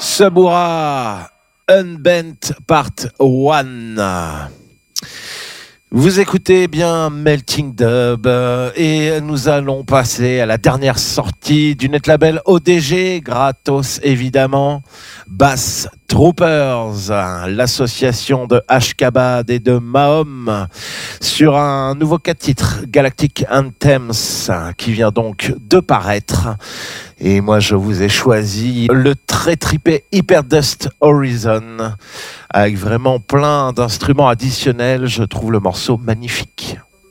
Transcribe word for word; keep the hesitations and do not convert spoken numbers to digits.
Suburra Unbent Part un. Vous écoutez bien Melting Dub et nous allons passer à la dernière sortie du net label O D G, gratos évidemment, Bass Troopers, l'association de Ashkabad et de Mahom, sur un nouveau quatre titres, Galactic Anthems, qui vient donc de paraître. Et moi, je vous ai choisi le très tripé Hyperdust Horizon, avec vraiment plein d'instruments additionnels. Je trouve le morceau magnifique.